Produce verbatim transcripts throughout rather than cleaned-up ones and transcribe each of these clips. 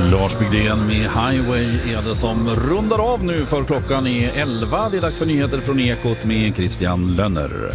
Lars Bygden med Highway är det som rundar av nu, för klockan är elva. Det är dags för nyheter från Ekot med Christian Lönner.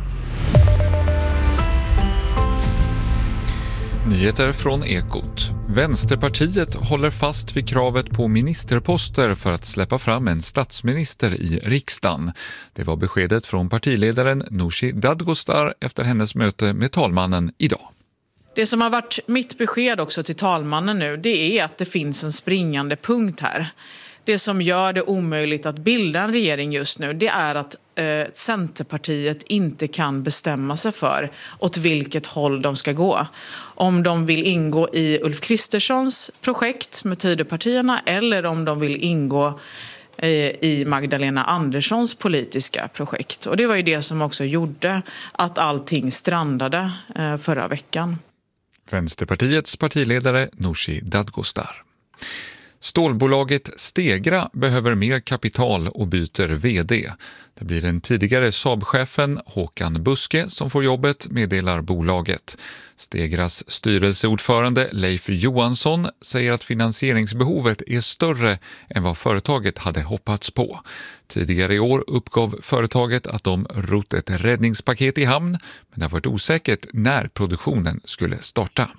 Nyheter från Ekot. Vänsterpartiet håller fast vid kravet på ministerposter för att släppa fram en statsminister i riksdagen. Det var beskedet från partiledaren Nooshi Dadgostar efter hennes möte med talmannen idag. Det som har varit mitt besked också till talmannen nu, det är att det finns en springande punkt här. Det som gör det omöjligt att bilda en regering just nu, det är att eh, Centerpartiet inte kan bestämma sig för åt vilket håll de ska gå. Om de vill ingå i Ulf Kristerssons projekt med Tidöpartierna eller om de vill ingå eh, i Magdalena Anderssons politiska projekt. Och det var ju det som också gjorde att allting strandade eh, förra veckan. Vänsterpartiets partiledare Nooshi Dadgostar. Stålbolaget Stegra behöver mer kapital och byter vd. Det blir den tidigare Saab-chefen Håkan Buske som får jobbet, meddelar bolaget. Stegras styrelseordförande Leif Johansson säger att finansieringsbehovet är större än vad företaget hade hoppats på. Tidigare i år uppgav företaget att de rott ett räddningspaket i hamn, men det har varit osäkert när produktionen skulle starta.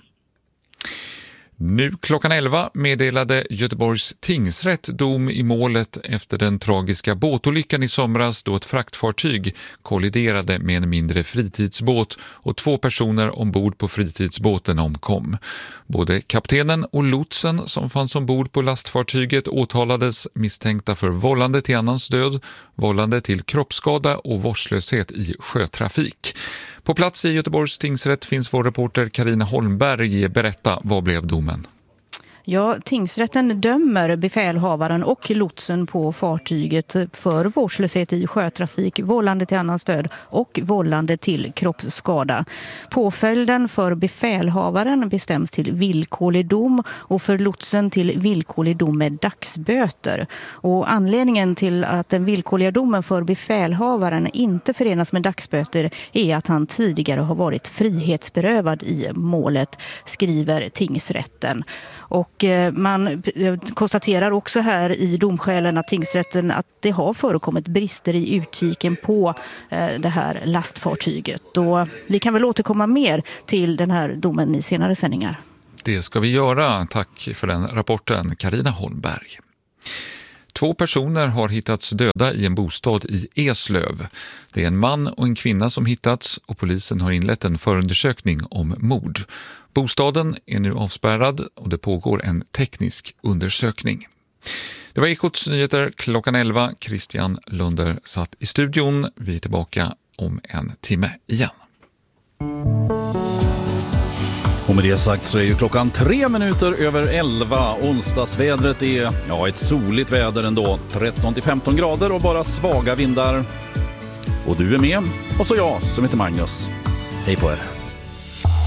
Nu klockan elva meddelade Göteborgs tingsrätt dom i målet efter den tragiska båtolyckan i somras då ett fraktfartyg kolliderade med en mindre fritidsbåt och två personer ombord på fritidsbåten omkom. Både kaptenen och lotsen som fanns ombord på lastfartyget åtalades misstänkta för vållande till annans död, vållande till kroppsskada och vårdslöshet i sjötrafik. På plats i Göteborgs tingsrätt finns vår reporter Carina Holmberg. Berätta, vad blev domen? Ja, tingsrätten dömer befälhavaren och lotsen på fartyget för vårdslöshet i sjötrafik, vållande till annans död och vållande till kroppsskada. Påföljden för befälhavaren bestäms till villkorlig dom och för lotsen till villkorlig dom med dagsböter. Och anledningen till att den villkorliga domen för befälhavaren inte förenas med dagsböter är att han tidigare har varit frihetsberövad i målet, skriver tingsrätten. Och man konstaterar också här i domskälen att tingsrätten att det har förekommit brister i utkiken på det här lastfartyget. Och vi kan väl återkomma mer till den här domen i senare sändningar. Det ska vi göra. Tack för den rapporten, Carina Holmberg. Två personer har hittats döda i en bostad i Eslöv. Det är en man och en kvinna som hittats och polisen har inlett en förundersökning om mord. Bostaden är nu avspärrad och det pågår en teknisk undersökning. Det var Ekots nyheter klockan elva. Christian Lunder satt i studion. Vi är tillbaka om en timme igen. Och med det sagt så är ju klockan tre minuter över elva. Onsdagsvädret är ja, ett soligt väder ändå. tretton till femton grader och bara svaga vindar. Och du är med. Och så jag som heter Magnus. Hej på er.